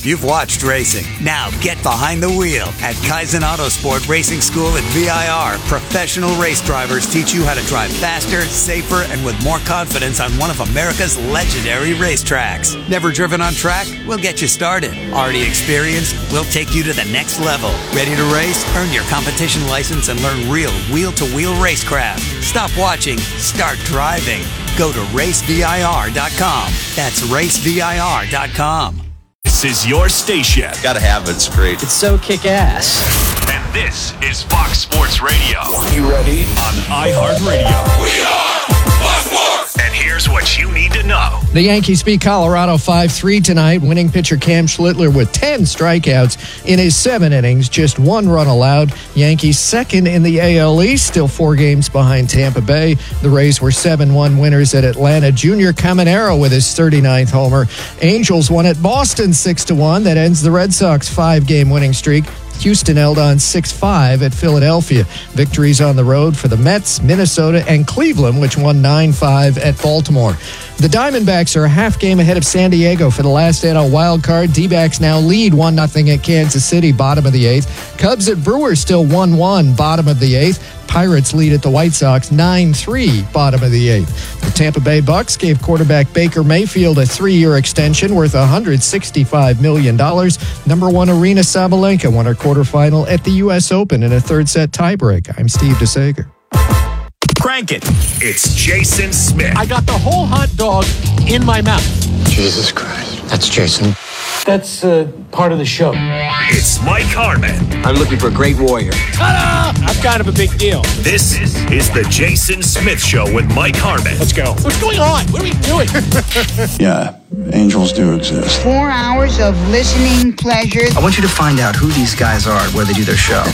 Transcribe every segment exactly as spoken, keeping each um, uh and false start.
You've watched racing. Now get behind the wheel. At Kaizen Autosport Racing School at V I R, professional race drivers teach you how to drive faster, safer, and with more confidence on one of America's legendary racetracks. Never driven on track? We'll get you started. Already experienced? We'll take you to the next level. Ready to race? Earn your competition license and learn real wheel-to-wheel racecraft. Stop watching. Start driving. Go to race V I R dot com. That's race V I R dot com. This is your station. Gotta have it. It's great. It's so kick-ass. And this is Fox Sports Radio. You ready? On iHeartRadio. We are Fox Sports. And here's what you need to know. The Yankees beat Colorado five three tonight, winning pitcher Cam Schlittler with ten strikeouts in his seven innings, just one run allowed. Yankees second in the A L East, still four games behind Tampa Bay. The Rays were seven one winners at Atlanta. Junior Caminero with his thirty-ninth homer. Angels won at Boston six to one. That ends the Red Sox five-game winning streak. Houston held on six five at Philadelphia. Victories on the road for the Mets, Minnesota, and Cleveland, which won nine five at Baltimore. The Diamondbacks are a half game ahead of San Diego for the last N L wild card. D-backs now lead one nothing at Kansas City, bottom of the eighth. Cubs at Brewers still one one, bottom of the eighth. Pirates lead at the White Sox nine three, bottom of the eighth. The Tampa Bay Bucks gave quarterback Baker Mayfield a three-year extension worth one hundred sixty-five million dollars. Number one Arena Sabalenka won her quarterfinal at the U S Open in a third-set tiebreak. I'm Steve DeSager. Crank it. It's Jason Smith. I got the whole hot dog in my mouth. Jesus Christ. That's Jason. That's uh, part of the show. It's Mike Harmon. I'm looking for a great warrior. Ta-da! I'm kind of a big deal. This is the Jason Smith Show with Mike Harmon. Let's go. What's going on? What are we doing? Yeah, angels do exist. Four hours of listening pleasure. I want you to find out who these guys are where they do their show.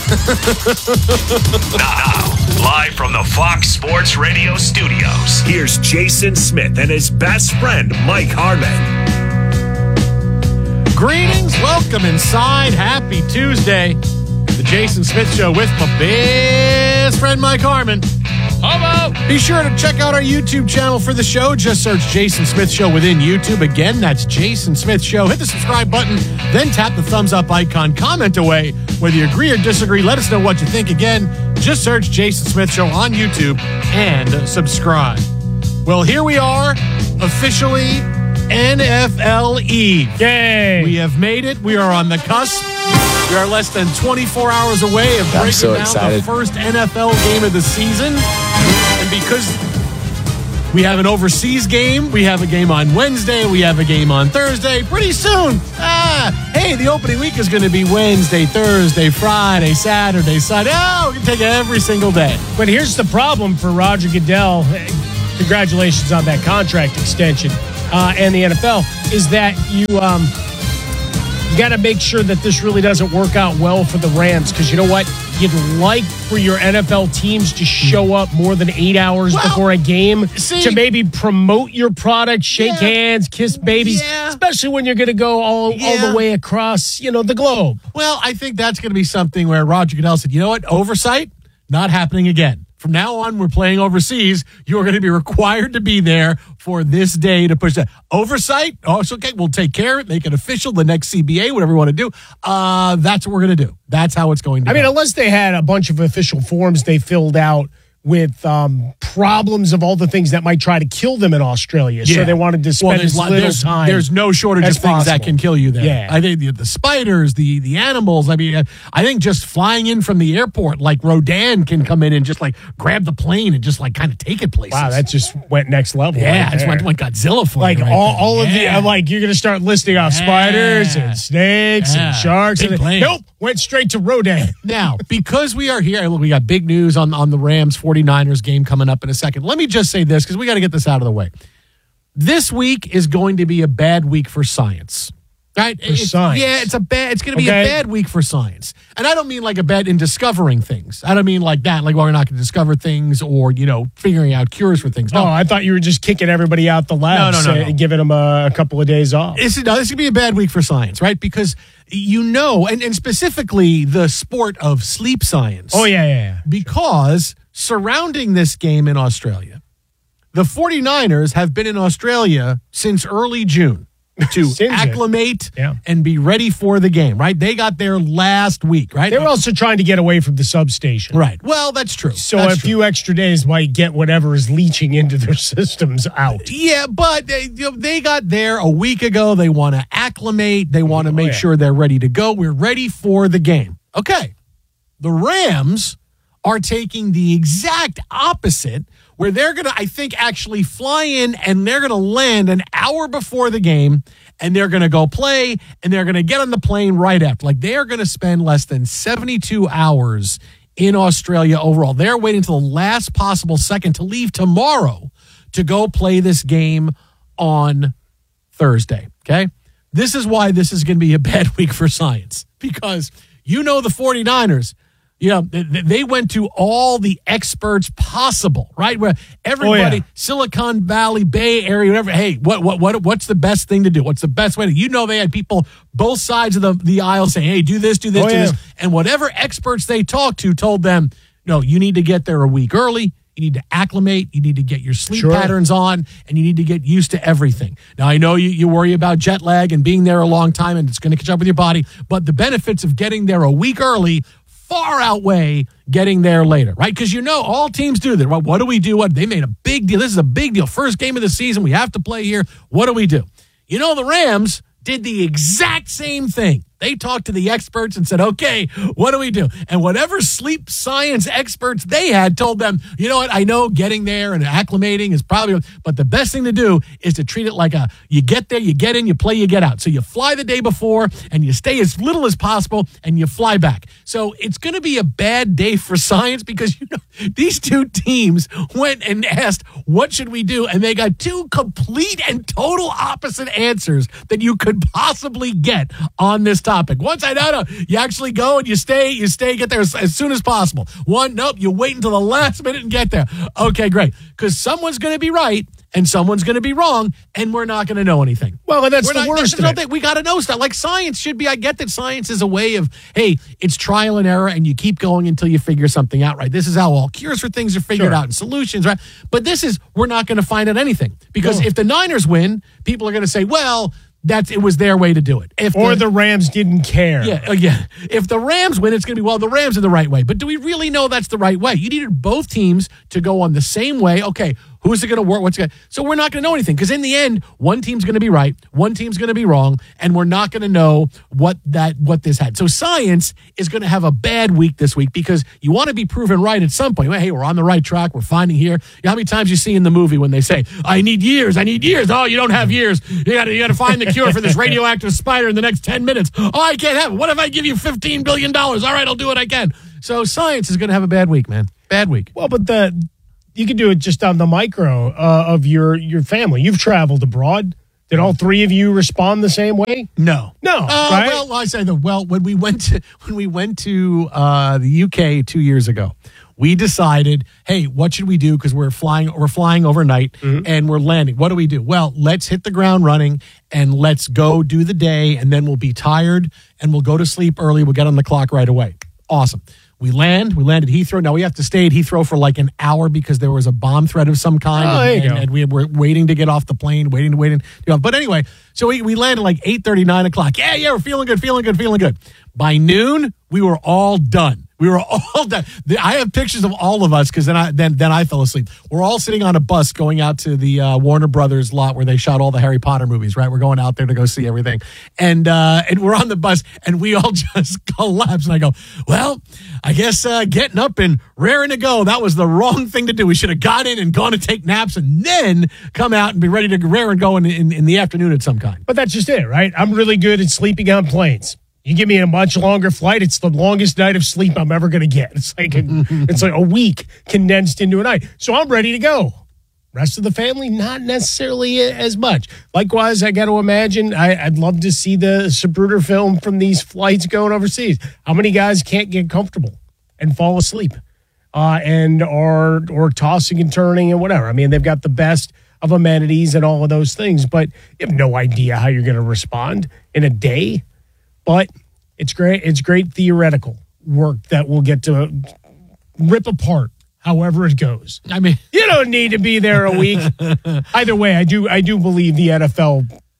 Now, live from the Fox Sports Radio studios, here's Jason Smith and his best friend, Mike Harmon. Greetings, welcome inside. Happy Tuesday. The Jason Smith Show with my best friend, Mike Harmon. Homo! Be sure to check out our YouTube channel for the show. Just search Jason Smith Show within YouTube. Again, that's Jason Smith Show. Hit the subscribe button, then tap the thumbs up icon. Comment away. Whether you agree or disagree, let us know what you think. Again, just search Jason Smith Show on YouTube and subscribe. Well, here we are, officially N F L Eve. Yay! We have made it. We are on the cusp. We are less than twenty-four hours away of breaking so down excited. the first N F L game of the season. And because we have an overseas game, we have a game on Wednesday, we have a game on Thursday. Pretty soon, ah, hey, the opening week is going to be Wednesday, Thursday, Friday, Saturday, Sunday. Oh, we can take it every single day. But here's the problem for Roger Goodell. Congratulations on that contract extension. Uh, and the N F L, is that you um, you got to make sure that this really doesn't work out well for the Rams, because you know what? You'd like for your N F L teams to show up more than eight hours well, before a game see, to maybe promote your product, shake yeah, hands, kiss babies, yeah. especially when you're going to go all, yeah. all the way across, you know, the globe. Well, I think that's going to be something where Roger Goodell said, you know what? Oversight, not happening again. From now on, we're playing overseas. You are going to be required to be there for this day to push that. Oversight, oh, it's okay. We'll take care of it, make it official, the next C B A, whatever we want to do. Uh, that's what we're going to do. That's how it's going to I go. mean, unless they had a bunch of official forms they filled out with um, problems of all the things that might try to kill them in Australia. Yeah. So they wanted to spend well, as little there's, time. There's no shortage of things possible. that can kill you there. Yeah. I think the, the spiders, the the animals. I mean, I think just flying in from the airport, like Rodan can come in and just like grab the plane and just like kind of take it places. Wow, that just went next level. Yeah, right it's went, went Godzilla for like right all, all yeah. of the I'm like you're gonna start listing off yeah. spiders and snakes yeah. and sharks. Big and plane. Nope, went straight to Rodan. Now, because we are here, look, we got big news on on the Rams forty-niners game coming up in a second. Let me just say this, because we got to get this out of the way. This week is going to be a bad week for science. Right? For it's, science. Yeah, it's a bad it's going to be okay. a bad week for science. And I don't mean like a bad in discovering things. I don't mean like that, like well, we're not going to discover things or, you know, figuring out cures for things. No. Oh, I thought you were just kicking everybody out the lab no, no, no, no. and giving them a, a couple of days off. This is, no, this is going to be a bad week for science, right? Because you know, and, and specifically the sport of sleep science. Oh, yeah, yeah, yeah. Because surrounding this game in Australia, the forty-niners have been in Australia since early June. to Sins it. acclimate Yeah. and be ready for the game, right? They got there last week, right? They were also trying to get away from the substation. Right. Well, that's true. So That's a true. few extra days might get whatever is leaching into their systems out. Yeah, but they, you know, they got there a week ago. They want to acclimate. They want to make yeah. sure they're ready to go. We're ready for the game. Okay. The Rams are taking the exact opposite, where they're going to, I think, actually fly in and they're going to land an hour before the game, and they're going to go play, and they're going to get on the plane right after. Like, they are going to spend less than seventy-two hours in Australia overall. They're waiting until the last possible second to leave tomorrow to go play this game on Thursday, okay? This is why this is going to be a bad week for science, because you know the 49ers, you know, they went to all the experts possible, right? Where everybody, Oh, yeah. Silicon Valley, Bay Area, whatever. Hey, what, what, what, what's the best thing to do? What's the best way to? You know, they had people both sides of the, the aisle saying, "Hey, do this, do this, Oh, do yeah. this," and whatever experts they talked to told them, "No, you need to get there a week early. You need to acclimate. You need to get your sleep Sure. patterns on, and you need to get used to everything." Now, I know you, you worry about jet lag and being there a long time, and it's going to catch up with your body, but the benefits of getting there a week early far outweigh getting there later, right? Because you know all teams do that. Well, what do we do? What they made a big deal. This is a big deal. First game of the season. We have to play here. What do we do? You know, the Rams did the exact same thing. They talked to the experts and said, "Okay, what do we do?" And whatever sleep science experts they had told them, "You know what? I know getting there and acclimating is probably, but the best thing to do is to treat it like a, you get there, you get in, you play, you get out. So you fly the day before and you stay as little as possible and you fly back." So it's going to be a bad day for science, because you know these two teams went and asked, "What should we do?" And they got two complete and total opposite answers that you could possibly get on this topic. Once I know, you actually go and you stay, you stay, get there as, as soon as possible. One, nope, you wait until the last minute and get there. Okay, great. Because someone's going to be right and someone's going to be wrong, and we're not going to know anything. Well, and that's We're the not, worst that's of the it. thing. We got to know stuff. Like science should be, I get that science is a way of, hey, it's trial and error, and you keep going until you figure something out, right? This is how all cures for things are figured Sure. out and solutions, right? But this is, we're not going to find out anything. Because No. if the Niners win, people are going to say, well, that's it was their way to do it. If Or the Rams didn't care. yeah, uh, yeah. If the Rams win, it's going to be, well, the Rams are the right way. But do we really know that's the right way? You needed both teams to go on the same way. Okay, who's it going to work? What's going? So we're not going to know anything, because in the end, one team's going to be right, one team's going to be wrong, and we're not going to know what that what this had. So science is going to have a bad week this week, because you want to be proven right at some point. Well, hey, we're on the right track. We're finding here. You know how many times you see in the movie when they say, "I need years. I need years." Oh, you don't have years. You got to you got to find the cure for this radioactive spider in the next ten minutes. Oh, I can't have it. What if I give you fifteen billion dollars? All right, I'll do what I can. So science is going to have a bad week, man. Bad week. Well, but the you can do it just on the micro uh, of your your family. You've traveled abroad. Did all three of you respond the same way? No, No, Uh, right? Well, I say the well when we went to when we went to uh, the U K two years ago, we decided, hey, what should we do? Because we're flying we're flying overnight Mm-hmm. and we're landing. What do we do? Well, let's hit the ground running and let's go do the day, and then we'll be tired and we'll go to sleep early. We'll get on the clock right away. Awesome. We land. We land at Heathrow. Now we have to stay at Heathrow for like an hour because there was a bomb threat of some kind. Oh, and, there you and, go. and we were waiting to get off the plane, waiting to wait. And, you know, but anyway, so we, we landed like eight thirty, nine o'clock. Yeah, yeah, we're feeling good, feeling good, feeling good. By noon, we were all done. We were all done. The- I have pictures of all of us because then I then then I fell asleep. We're all sitting on a bus going out to the uh, Warner Brothers lot where they shot all the Harry Potter movies. Right, we're going out there to go see everything, and uh, and we're on the bus and we all just collapse. And I go, well, I guess uh, getting up and raring to go, that was the wrong thing to do. We should have got in and gone to take naps and then come out and be ready to rare and go in, in in the afternoon at some kind. But that's just it, right? I'm really good at sleeping on planes. You give me a much longer flight, it's the longest night of sleep I'm ever going to get. It's like a, it's like a week condensed into a night. So I'm ready to go. Rest of the family, not necessarily as much. Likewise, I got to imagine, I, I'd love to see the Zapruder film from these flights going overseas. How many guys can't get comfortable and fall asleep uh, and are or tossing and turning and whatever? I mean, they've got the best of amenities and all of those things, but you have no idea how you're going to respond in a day. But it's great. It's great theoretical work that we'll get to rip apart however it goes. I mean, You don't need to be there a week. Either way, I do. I do believe the N F L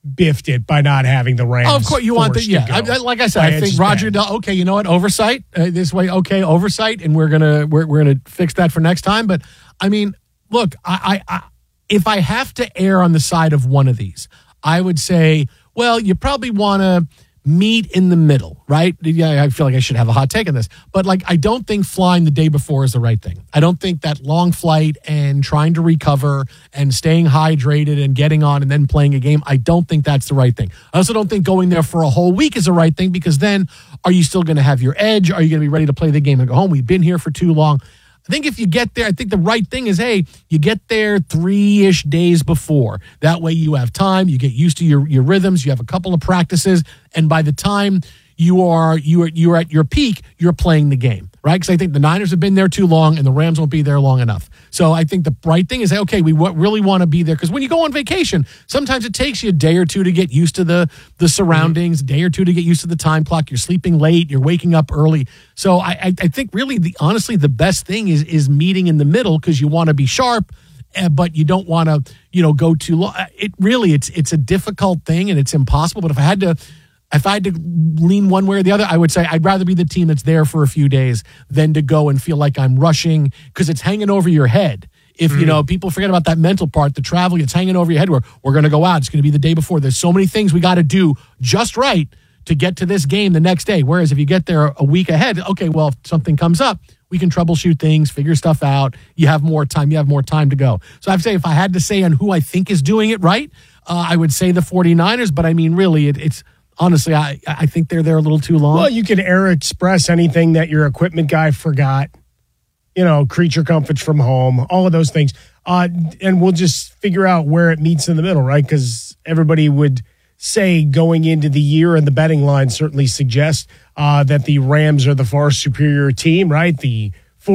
biffed it by not having the Rams. Oh, of course, you want that. Yeah, I, I, like I said, I think Roger Goodell. Okay, you know what? Oversight uh, this way. Okay, oversight, and we're gonna we're we're gonna fix that for next time. But I mean, look, I, I, I if I have to err on the side of one of these, I would say, well, you probably want to meet in the middle, right? Yeah, I feel like I should have a hot take on this, but like, I don't think flying the day before is the right thing. I don't think that long flight and trying to recover and staying hydrated and getting on and then playing a game, I don't think that's the right thing. I also don't think going there for a whole week is the right thing, because then are you still going to have your edge? Are you going to be ready to play the game and go home? We've been here for too long. I think if you get there, I think the right thing is, hey, you get there three-ish days before. That way you have time, you get used to your, your rhythms, you have a couple of practices, and by the time you are you are you're at your peak, you're playing the game, right? Because I think the Niners have been there too long, and the Rams won't be there long enough. So I think the right thing is, okay, we w- really want to be there, because when you go on vacation, sometimes it takes you a day or two to get used to the the surroundings, a day or two to get used to the time clock. You're sleeping late, you're waking up early. So I I, I think really, the honestly, the best thing is is meeting in the middle, because you want to be sharp, uh, but you don't want to you know go too long. It really it's it's a difficult thing, and it's impossible. But if I had to. If I had to lean one way or the other, I would say I'd rather be the team that's there for a few days than to go and feel like I'm rushing, because it's hanging over your head. If, mm. you know, people forget about that mental part, the travel, it's hanging over your head where we're going to go out. It's going to be the day before. There's so many things we got to do just right to get to this game the next day. Whereas if you get there a week ahead, okay, well, if something comes up, we can troubleshoot things, figure stuff out. You have more time. You have more time to go. So I'd say if I had to say on who I think is doing it right, uh, I would say the 49ers. But I mean, really, it, it's, honestly, I, I think they're there a little too long. Well, you can air express anything that your equipment guy forgot. You know, creature comforts from home, all of those things. Uh, and we'll just figure out where it meets in the middle, right? Because everybody would say going into the year, and the betting line certainly suggests uh, that the Rams are the far superior team, right? The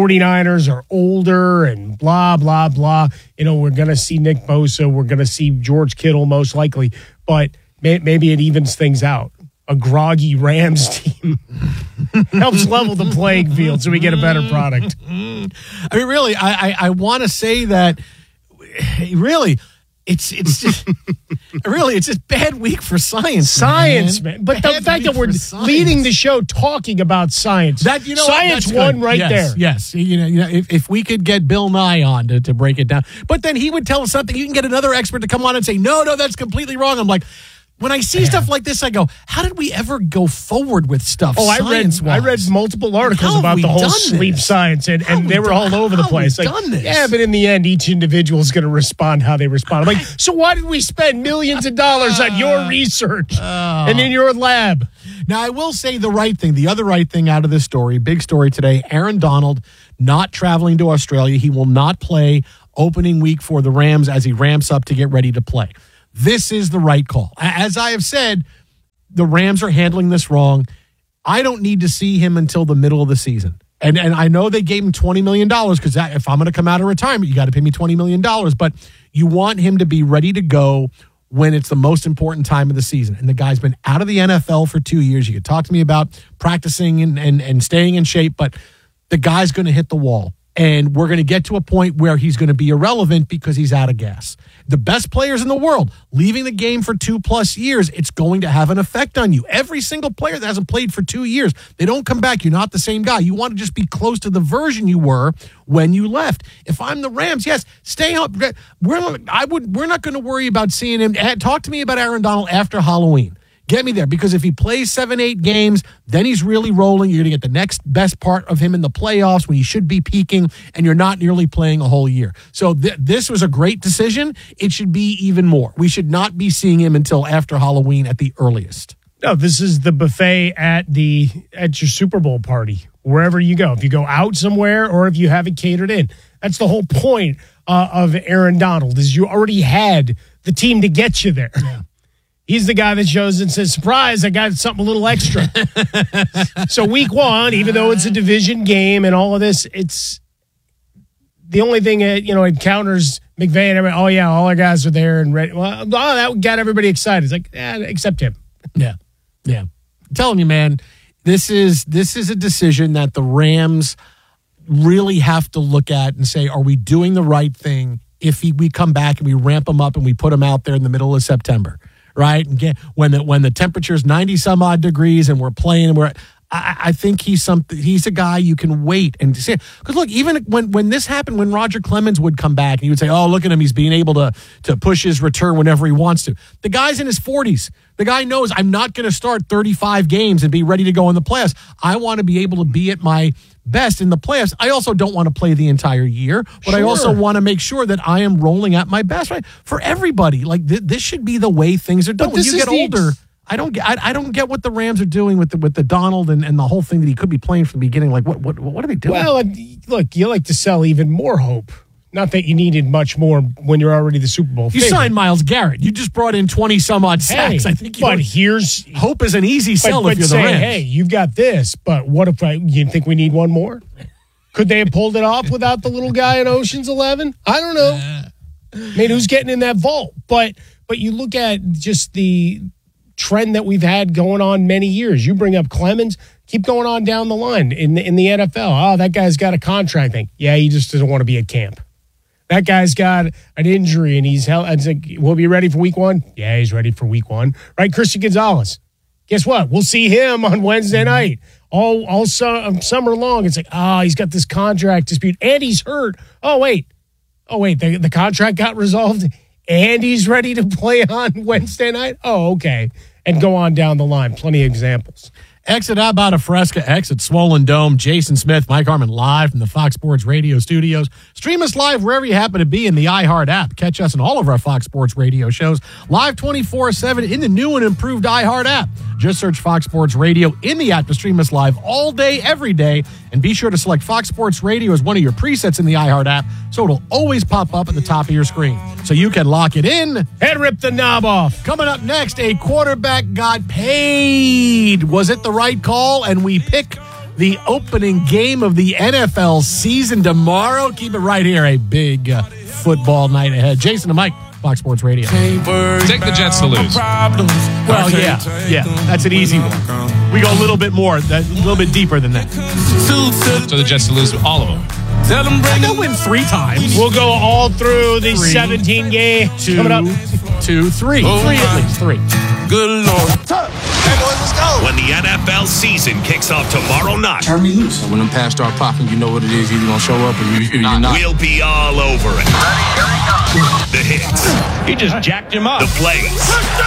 49ers are older and blah, blah, blah. You know, we're going to see Nick Bosa. We're going to see George Kittle most likely. But maybe it evens things out. A groggy Rams team helps level the playing field so we get a better product. I mean, really, I I, I want to say that, really, it's it's just, really, it's just bad week for science. Science, man. man. But bad the fact that we're science. leading the show talking about science, that you know, science won right yes, there. Yes, you know, you know, if, if we could get Bill Nye on to, to break it down, but then he would tell us something. You can get another expert to come on and say, no, no, that's completely wrong. I'm like, when I see yeah. stuff like this, I go, how did we ever go forward with stuff? Oh, I read I read multiple articles about the whole sleep this? science, and, and they were all over the place. Like, done this? Yeah, but in the end, each individual is going to respond how they respond. I'm like, so why did we spend millions of dollars on your research uh, and in your lab? Now, I will say the right thing, the other right thing out of this story, big story today, Aaron Donald not traveling to Australia. He will not play opening week for the Rams as he ramps up to get ready to play. This is the right call. As I have said, the Rams are handling this wrong. I don't need to see him until the middle of the season. And and I know they gave him twenty million dollars, because if I'm going to come out of retirement, you got to pay me twenty million dollars. But you want him to be ready to go when it's the most important time of the season. And the guy's been out of the N F L for two years. You could talk to me about practicing and, and, and staying in shape, but the guy's going to hit the wall. And we're going to get to a point where he's going to be irrelevant because he's out of gas. The best players in the world, leaving the game for two plus years, it's going to have an effect on you. Every single player that hasn't played for two years, they don't come back. You're not the same guy. You want to just be close to the version you were when you left. If I'm the Rams, yes, stay up. We're, I would, we're not going to worry about seeing him. Talk to me about Aaron Donald after Halloween. Get me there, because if he plays seven, eight games, then he's really rolling. You're going to get the next best part of him in the playoffs when he should be peaking, and you're not nearly playing a whole year. So th- this was a great decision. It should be even more. We should not be seeing him until after Halloween at the earliest. No, this is the buffet at the at your Super Bowl party, wherever you go. If you go out somewhere or if you have it catered in. That's the whole point uh, of Aaron Donald, is you already had the team to get you there. Yeah. He's the guy that shows and says, surprise, I got something a little extra. So week one, even though it's a division game and all of this, it's the only thing that, you know, it counters McVay and everybody. Oh, yeah, all our guys are there and ready. Well, oh, that got everybody excited. It's like, eh, except him. Yeah, yeah. I'm telling you, man, this is this is a decision that the Rams really have to look at and say, are we doing the right thing if he, we come back and we ramp him up and we put him out there in the middle of September? right? And get, when the when the temperature's ninety some odd degrees and we're playing and we're I, I think he's something. He's a guy you can wait and see. Because look, even when, when this happened, when Roger Clemens would come back, and he would say, "Oh, look at him. He's being able to to push his return whenever he wants to." The guy's in his forties. The guy knows I'm not going to start thirty-five games and be ready to go in the playoffs. I want to be able to be at my best in the playoffs. I also don't want to play the entire year, but sure. I also want to make sure that I am rolling at my best. Right for everybody, like th- this should be the way things are done. When you get older. Ex- I don't get. I, I don't get what the Rams are doing with the with the Donald and, and the whole thing that he could be playing from the beginning. Like, what what what are they doing? Well, look, you like to sell even more hope. Not that you needed much more when you're already the Super Bowl. You favorite. signed Myles Garrett. You just brought in twenty some odd sacks. Hey, I think. You but know, here's hope is an easy sell but, if but you're say, the Rams. Hey, you've got this. But what if I, you think we need one more? Could they have pulled it off without the little guy in Ocean's Eleven? I don't know. I mean, who's getting in that vault? But but you look at just the trend that we've had going on many years. You bring up Clemens, keep going on down the line in the, in the N F L. Oh, that guy's got a contract thing. Yeah, he just doesn't want to be at camp. That guy's got an injury and he's held. It's like, will be ready for week one? Yeah, he's ready for week one. Right, Christian Gonzalez. Guess what? We'll see him on Wednesday night. All all su- summer long. It's like, oh, he's got this contract dispute and he's hurt. Oh, wait. Oh, wait, the, the contract got resolved and he's ready to play on Wednesday night? Oh, okay. And go on down the line. Plenty of examples. Exit out about a Fresca, exit Swollen Dome. Jason Smith, Mike Harmon live from the Fox Sports Radio studios. Stream us live wherever you happen to be in the iHeart app. Catch us in all of our Fox Sports Radio shows live twenty-four seven in the new and improved iHeart app. Just search Fox Sports Radio in the app to stream us live all day, every day. And be sure to select Fox Sports Radio as one of your presets in the iHeart app so it'll always pop up at the top of your screen. So you can lock it in and rip the knob off. Coming up next, a quarterback got paid. Was it the right call? And we pick the opening game of the N F L season tomorrow. Keep it right here. A big uh, football night ahead. Jason and Mike, Fox Sports Radio. Take the Jets to lose. Well, yeah, yeah, that's an easy one. We go a little bit more, a little bit deeper than that. So the Jets to lose all of them. They'll win three times. We'll go all through the three, seventeen games two, coming up. Two, three, oh three at least, three. Good Lord. Hey boys, let's go. When the N F L season kicks off tomorrow night. Turn me loose. When them pass start popping, you know what it is. You're going to show up or you, you're not. We'll be all over it. The hits. He just jacked him up. The plays.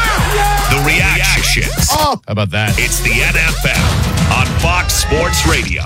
The reactions. Oh. How about that? It's the N F L on Fox Sports Radio.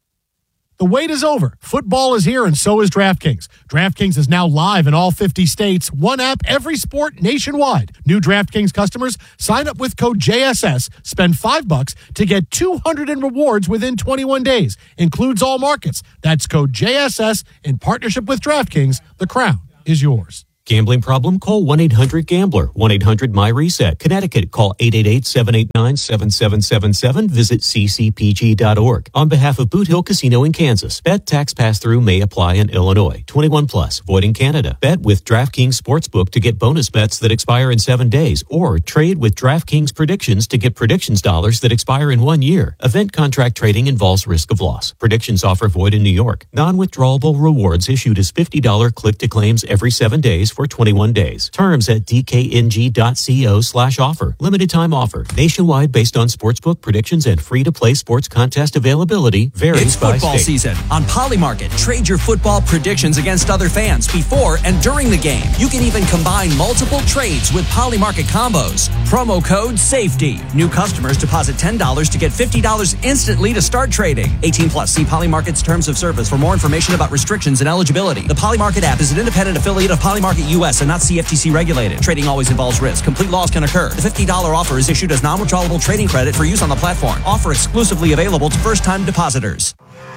The wait is over. Football is here, and so is DraftKings. DraftKings is now live in all fifty states. One app, every sport, nationwide. New DraftKings customers sign up with code J S S, spend five bucks to get two hundred in rewards within twenty-one days. Includes all markets. That's code J S S in partnership with DraftKings. The crown is yours. Gambling problem? Call one eight hundred gambler. one eight hundred my reset. Connecticut, call eight eight eight, seven eight nine, seven seven seven seven. Visit c c p g dot org. On behalf of Boot Hill Casino in Kansas, bet tax pass-through may apply in Illinois. twenty-one plus, void in Canada. Bet with DraftKings Sportsbook to get bonus bets that expire in seven days, or trade with DraftKings Predictions to get predictions dollars that expire in one year. Event contract trading involves risk of loss. Predictions offer void in New York. Non-withdrawable rewards issued as fifty dollars click-to-claims every seven days for twenty-one days. Terms at d k n g dot co slash offer. Limited time offer. Nationwide based on sportsbook predictions and free-to-play sports contest availability varies it's by football state. Season. On Polymarket, trade your football predictions against other fans before and during the game. You can even combine multiple trades with Polymarket combos. Promo code SAFETY. New customers deposit ten dollars to get fifty dollars instantly to start trading. eighteen plus. See Polymarket's terms of service for more information about restrictions and eligibility. The Polymarket app is an independent affiliate of Polymarket U S and not C F T C regulated. Trading always involves risk. Complete loss can occur. The fifty dollars offer is issued as non-withdrawable trading credit for use on the platform. Offer exclusively available to first-time depositors.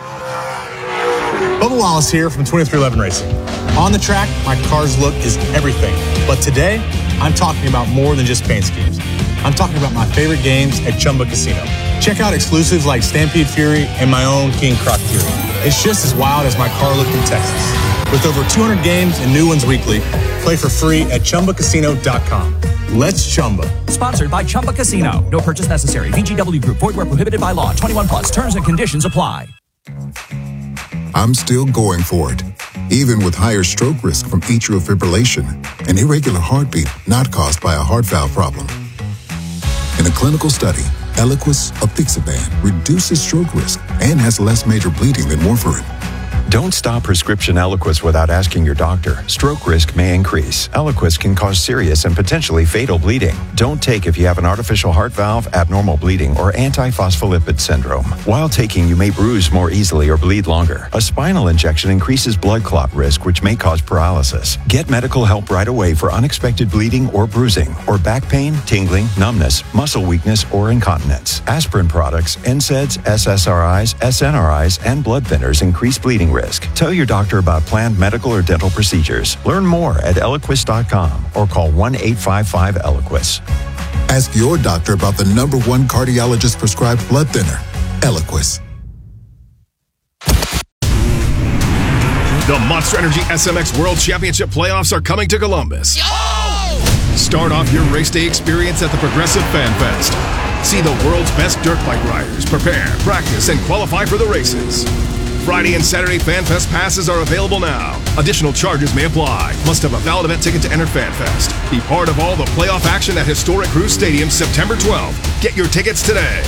Bubba Wallace here from twenty-three eleven Racing. On the track, my car's look is everything. But today, I'm talking about more than just paint schemes. I'm talking about my favorite games at Chumba Casino. Check out exclusives like Stampede Fury and my own King Croc Fury. It's just as wild as my car looked in Texas. With over two hundred games and new ones weekly, play for free at chumba casino dot com. Let's Chumba. Sponsored by Chumba Casino. No purchase necessary. V G W Group. Void where prohibited by law. twenty-one plus. Terms and conditions apply. I'm still going for it. even with higher stroke risk from atrial fibrillation, an irregular heartbeat not caused by a heart valve problem. In a clinical study, Eliquis apixaban reduces stroke risk and has less major bleeding than warfarin. Don't stop prescription Eliquis without asking your doctor. Stroke risk may increase. Eliquis can cause serious and potentially fatal bleeding. Don't take if you have an artificial heart valve, abnormal bleeding, or antiphospholipid syndrome. While taking, you may bruise more easily or bleed longer. A spinal injection increases blood clot risk, which may cause paralysis. Get medical help right away for unexpected bleeding or bruising, or back pain, tingling, numbness, muscle weakness, or incontinence. Aspirin products, N SAIDs, S S R Is, S N R Is, and blood thinners increase bleeding risk. Tell your doctor about planned medical or dental procedures. Learn more at Eliquis dot com or call one eight five five Eliquis. Ask your doctor about the number one cardiologist prescribed blood thinner, Eliquis. The Monster Energy S M X World Championship playoffs are coming to Columbus. Yo! Start off your race day experience at the Progressive Fan Fest. See the world's best dirt bike riders prepare, practice, and qualify for the races. Friday and Saturday FanFest passes are available now. Additional charges may apply. Must have a valid event ticket to enter FanFest. Be part of all the playoff action at historic Cruise Stadium September twelfth. Get your tickets today.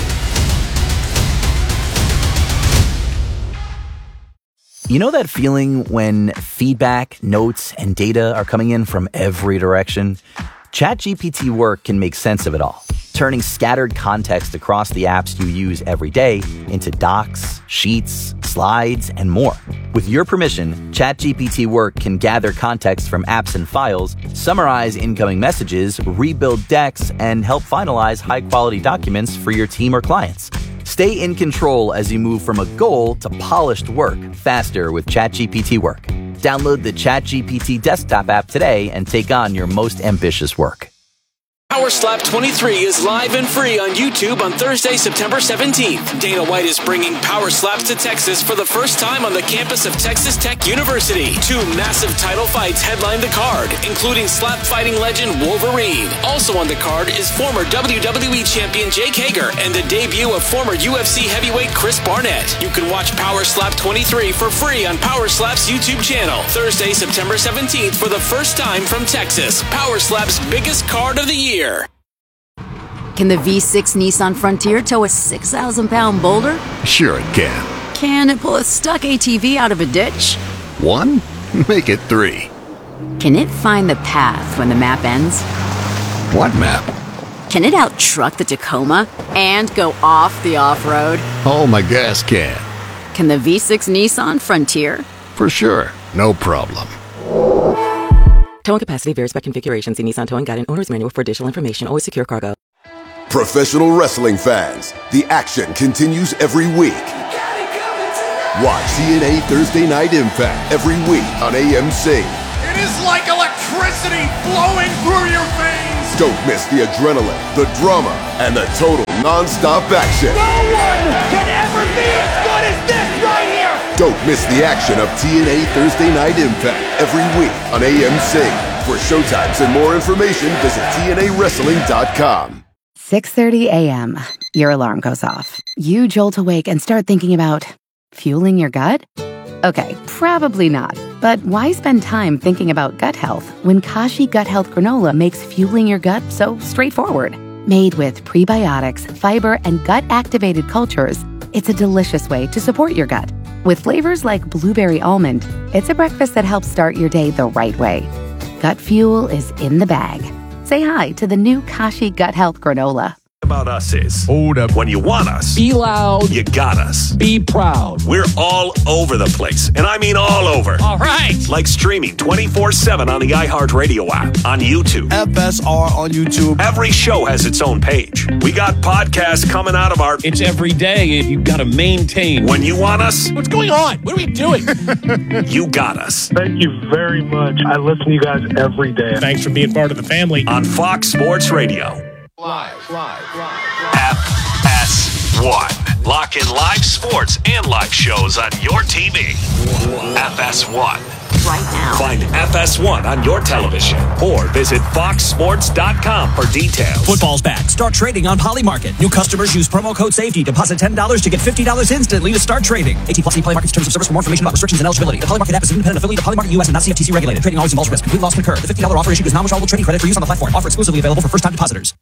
You know that feeling when feedback, notes, and data are coming in from every direction? ChatGPT Work can make sense of it all, turning scattered context across the apps you use every day into docs, sheets, slides, and more. With your permission, ChatGPT Work can gather context from apps and files, summarize incoming messages, rebuild decks, and help finalize high-quality documents for your team or clients. Stay in control as you move from a goal to polished work faster with ChatGPT Work. Download the ChatGPT desktop app today and take on your most ambitious work. Power Slap twenty-three is live and free on YouTube on Thursday, September seventeenth. Dana White is bringing Power Slaps to Texas for the first time on the campus of Texas Tech University. Two massive title fights headline the card, including slap fighting legend Wolverine. Also on the card is former W W E champion Jake Hager and the debut of former U F C heavyweight Chris Barnett. You can watch Power Slap twenty-three for free on Power Slap's YouTube channel. Thursday, September seventeenth for the first time from Texas. Power Slap's biggest card of the year. Can the V six Nissan Frontier tow a six thousand pound boulder? Sure it can. Can it pull a stuck A T V out of a ditch? One? Make it three. Can it find the path when the map ends? What map? Can it out-truck the Tacoma and go off the off-road? Oh, my gas can. Can the V six Nissan Frontier? For sure. No problem. Towing capacity varies by configuration. See Nissan Towing Guide and Owner's Manual for additional information. Always secure cargo. Professional wrestling fans, the action continues every week. Watch T N A Thursday Night Impact every week on A M C. It is like electricity flowing through your veins. Don't miss the adrenaline, the drama, and the total non-stop action. No one can ever be as good as this right here. Don't miss the action of T N A Thursday Night Impact every week on A M C. For showtimes and more information, visit T N A wrestling dot com. six thirty a.m. Your alarm goes off. You jolt awake and start thinking about fueling your gut? Okay, probably not. But why spend time thinking about gut health when Kashi Gut Health Granola makes fueling your gut so straightforward? Made with prebiotics, fiber, and gut-activated cultures, it's a delicious way to support your gut. With flavors like blueberry almond, it's a breakfast that helps start your day the right way. Gut fuel is in the bag. Say hi to the new Kashi Gut Health Granola. About us is hold up. When you want us, be loud. You got us. Be proud. We're all over the place, and I mean all over. All right. Like streaming twenty-four seven on the iHeartRadio app, on YouTube, F S R on YouTube. Every show has its own page. We got podcasts coming out of our. It's every day. You got to maintain. When you want us, what's going on? What are we doing? You got us. Thank you very much. I listen to you guys every day. Thanks for being part of the family on Fox Sports Radio. Live, live, live. F S one. Lock in live sports and live shows on your T V. F S one. right now. Find F S one on your television or visit fox sports dot com for details. Football's back. Start trading on Polymarket. New customers use promo code SAFETY. Deposit ten dollars to get fifty dollars instantly to start trading. eighteen plus, see Polymarket's terms of service for more information about restrictions and eligibility. The Polymarket app is an independent affiliate of Polymarket U S and not C F T C regulated. Trading always involves risk. Complete loss can occur. The fifty dollars offer issued is non-withdrawable trading credit for use on the platform. Offer exclusively available for first-time depositors.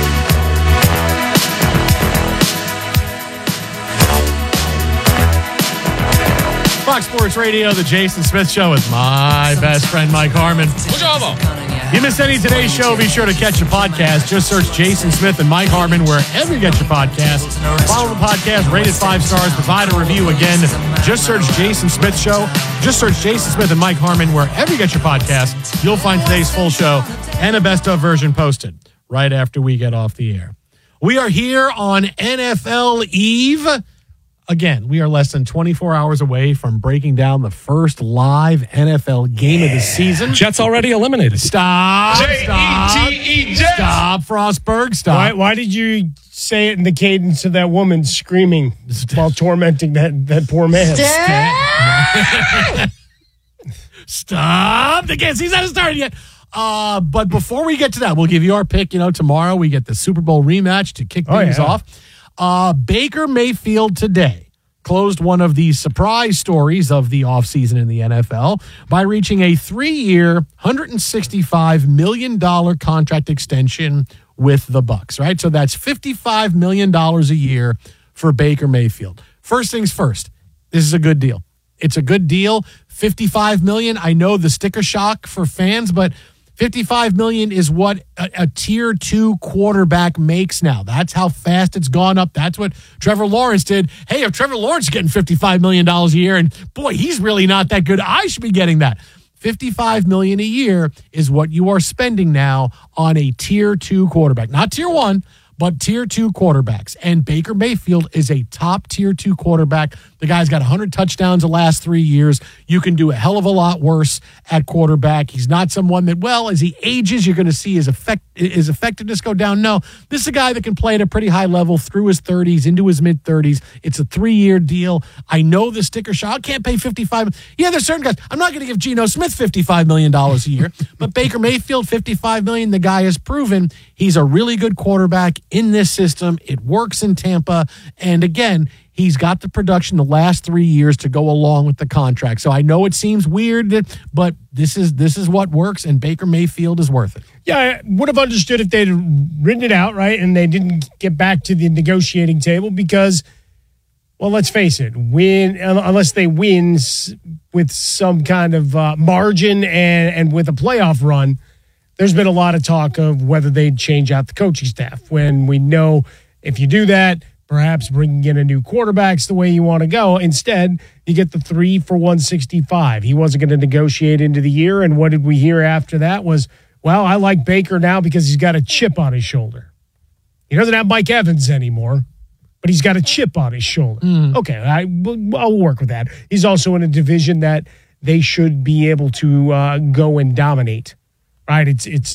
Fox Sports Radio, the Jason Smith Show with my best friend, Mike Harmon. You missed any of today's show, be sure to catch the podcast. Just search Jason Smith and Mike Harmon wherever you get your podcasts. Follow the podcast, rate it five stars, provide a review. Again, just search Jason Smith Show. Just search Jason Smith and Mike Harmon wherever you get your podcast. You'll find today's full show and a best of version posted right after we get off the air. We are here on N F L Eve. Again, we are less than twenty-four hours away from breaking down the first live N F L game of the season. Jets already eliminated. Stop. Stop. J E T E Jets. Stop, Frostberg. Stop. Why, why did you say it in the cadence of that woman screaming while tormenting that, that poor man? Stop. Stop. The game season hasn't started yet. Uh, but before we get to that, we'll give you our pick. You know, tomorrow we get the Super Bowl rematch to kick Oh, things yeah. off. Uh, Baker Mayfield today closed one of the surprise stories of the offseason in the N F L by reaching a three-year, one hundred sixty-five million dollars contract extension with the Bucs, right? So that's fifty-five million dollars a year for Baker Mayfield. First things first, this is a good deal. It's a good deal. fifty-five million dollars, I know the sticker shock for fans, but fifty-five million dollars is what a, a tier two quarterback makes now. That's how fast it's gone up. That's what Trevor Lawrence did. Hey, if Trevor Lawrence is getting fifty-five million dollars a year, and boy, he's really not that good, I should be getting that. fifty-five million dollars a year is what you are spending now on a tier two quarterback. Not tier one, but tier two quarterbacks. And Baker Mayfield is a top tier two quarterback. The guy's got one hundred touchdowns the last three years. You can do a hell of a lot worse at quarterback. He's not someone that, well, as he ages, you're going to see his effect, his effectiveness go down. No, this is a guy that can play at a pretty high level through his thirties, into his mid-thirties. It's a three-year deal. I know the sticker shock. I can't pay fifty-five. Yeah, there's certain guys. I'm not going to give Geno Smith fifty-five million dollars a year, but Baker Mayfield, fifty-five million dollars, the guy has proven he's a really good quarterback in this system. It works in Tampa. And again, he's got the production the last three years to go along with the contract. So I know it seems weird, but this is this is what works, and Baker Mayfield is worth it. Yeah, I would have understood if they'd written it out, right, and they didn't get back to the negotiating table because, well, let's face it, win unless they win with some kind of uh, margin and, and with a playoff run, there's been a lot of talk of whether they'd change out the coaching staff. When we know if you do that, perhaps bringing in a new quarterback's the way you want to go. Instead, you get the three for one sixty-five. He wasn't going to negotiate into the year, and what did we hear after that was, well, I like Baker now because he's got a chip on his shoulder. He doesn't have Mike Evans anymore, but he's got a chip on his shoulder. Mm. Okay, I, I'll work with that. He's also in a division that they should be able to uh, go and dominate. Right, it's it's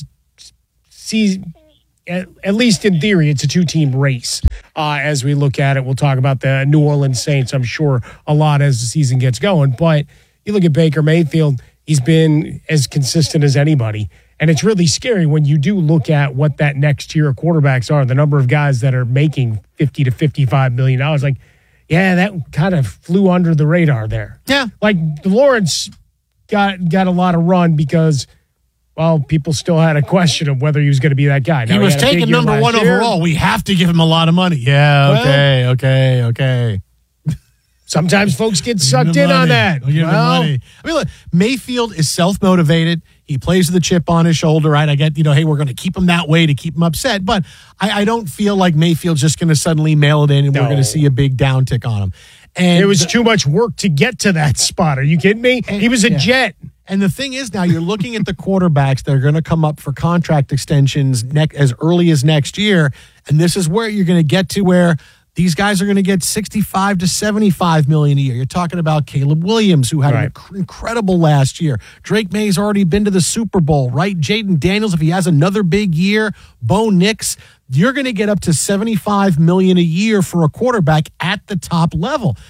see, at, at least in theory, it's a two-team race. Uh, as we look at it, we'll talk about the New Orleans Saints, I'm sure, a lot as the season gets going. But you look at Baker Mayfield, he's been as consistent as anybody. And it's really scary when you do look at what that next tier of quarterbacks are, the number of guys that are making fifty to fifty-five million dollars. Like, yeah, that kind of flew under the radar there. Yeah. Like, Lawrence got got a lot of run because, well, people still had a question of whether he was going to be that guy. Now, he was he taken number one year. overall. We have to give him a lot of money. Yeah, Well, okay, okay, okay. Sometimes folks get sucked Give him in on money. that. We'll give him Well, money. I mean, look, Mayfield is self-motivated. He plays with a chip on his shoulder, right? I get, you know, hey, we're going to keep him that way to keep him upset. But I, I don't feel like Mayfield's just going to suddenly mail it in and No. we're going to see a big downtick on him. And it was the- too much work to get to that spot. Are you kidding me? And- he was a yeah. Jet. And the thing is now you're looking at the quarterbacks that are going to come up for contract extensions ne- as early as next year. And this is where you're going to get to where these guys are going to get sixty-five to seventy-five million a year. You're talking about Caleb Williams, who had Right. an inc- incredible last year. Drake May's already been to the Super Bowl, right? Jaden Daniels, if he has another big year, Bo Nix, you're going to get up to seventy-five million a year for a quarterback at the top level.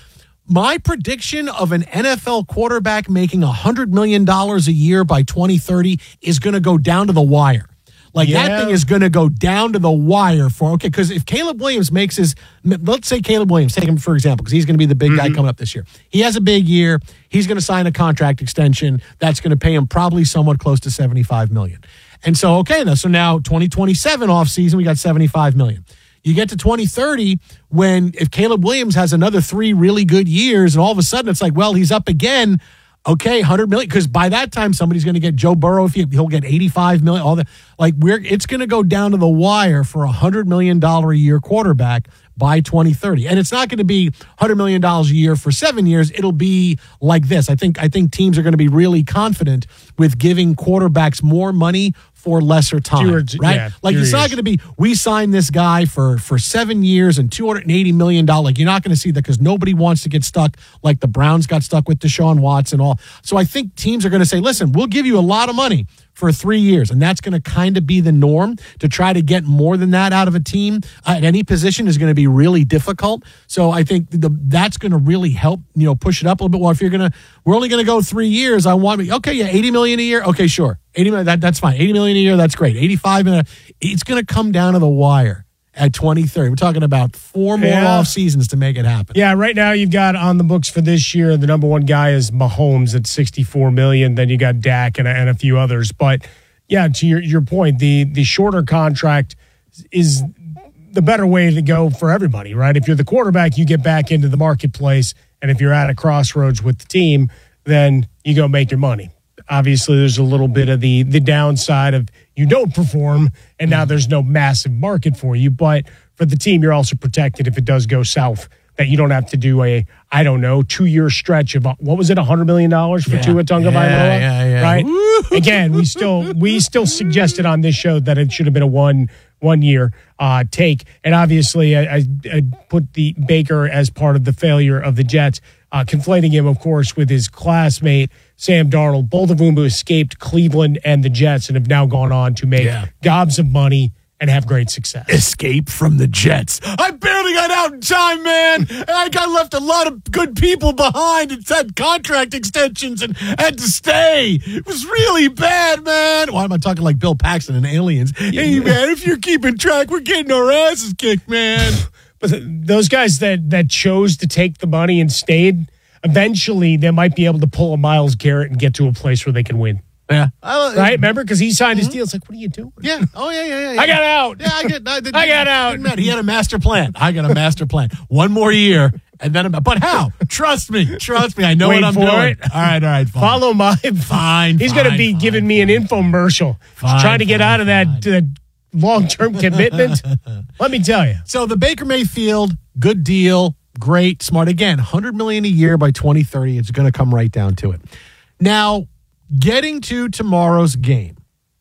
my prediction of an N F L quarterback making one hundred million dollars a year by twenty thirty is going to go down to the wire. Like, Yeah. that thing is going to go down to the wire for, okay, because if Caleb Williams makes his, let's say Caleb Williams, take him for example, because he's going to be the big guy coming up this year. He has a big year. He's going to sign a contract extension that's going to pay him probably somewhat close to seventy-five million dollars. And so, okay, now, so now twenty twenty-seven offseason, we got seventy-five million dollars. You get to twenty thirty when if Caleb Williams has another three really good years and all of a sudden it's like, well, he's up again. Okay, one hundred million, because by that time somebody's going to get Joe Burrow. If he, he'll get eighty-five million, all that. Like we're, it's going to go down to the wire for a hundred million dollar a year quarterback by twenty thirty, and it's not going to be hundred million dollars a year for seven years. It'll be like this. I think. I think teams are going to be really confident with giving quarterbacks more money for lesser time, Fewer- right? yeah, like fewer it's not years. going to be we signed this guy for for seven years and two hundred eighty million dollars. Like you're not going to see that because nobody wants to get stuck like the Browns got stuck with Deshaun Watson and all. So I think teams are going to say, listen, we'll give you a lot of money for three years, and that's going to kind of be the norm. To try to get more than that out of a team uh, at any position is going to be really difficult. So I think the, that's going to really help, you know, push it up a little bit. Well, if you're going to, we're only going to go three years. I want, okay, yeah, eighty million a year. Okay, sure, eighty million. That, that's fine. eighty million a year. That's great. eighty-five million. It's going to come down to the wire at twenty thirty. We're talking about four more Yeah. off seasons to make it happen. Yeah, right now you've got on the books for this year, the number one guy is Mahomes at sixty-four million dollars. Then you got Dak and, and a few others. But yeah, to your, your point, the the shorter contract is the better way to go for everybody, right? If you're the quarterback, you get back into the marketplace. And if you're at a crossroads with the team, then you go make your money. Obviously, there's a little bit of the the downside of you don't perform, and now there's no massive market for you. But for the team, you're also protected if it does go south, that you don't have to do a, I don't know, two-year stretch of, what was it, one hundred million dollars for Yeah. Tua Tagovailoa? Yeah, yeah, yeah. Right? Woo-hoo. Again, we still we still suggested on this show that it should have been a one one year uh, take, and obviously I, I, I put the Baker as part of the failure of the Jets, uh, conflating him, of course, with his classmate Sam Darnold, both of whom who escaped Cleveland and the Jets and have now gone on to make Yeah. gobs of money and have great success. Escape from the Jets. I barely got out in time, man. And I got left a lot of good people behind and had contract extensions and had to stay. It was really bad, man. Why am I talking like Bill Paxton and Aliens? Hey, man, if you're keeping track, we're getting our asses kicked, man. But th- those guys that that chose to take the money and stayed, eventually they might be able to pull a Myles Garrett and get to a place where they can win. Yeah. Right? Remember? Because he signed his deal. It's like, what are you doing? Yeah. Oh, yeah, yeah, yeah. yeah. I got out. Yeah, I get. I, I got out. didn't matter. He had a master plan. I got a master plan. One more year, and then. I'm, but how? Trust me. Trust me. I know Wait what I'm for doing. it. All right. All right. Fine. Follow my Fine. He's fine, going to be fine, giving me an infomercial, Fine, trying to get fine, out of that, that long-term commitment. Let me tell you. So the Baker Mayfield, good deal, great, smart. Again, one hundred million dollars a year by twenty thirty. It's going to come right down to it. Now, getting to tomorrow's game,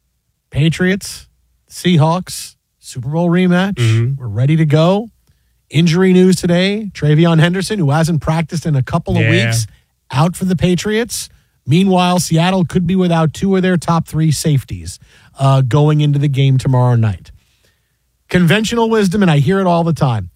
Patriots, Seahawks, Super Bowl rematch. Mm-hmm. We're ready to go. Injury news today, Travion Henderson, who hasn't practiced in a couple of Yeah. weeks, out for the Patriots. Meanwhile, Seattle could be without two of their top three safeties uh, going into the game tomorrow night. Conventional wisdom, and I hear it all the time.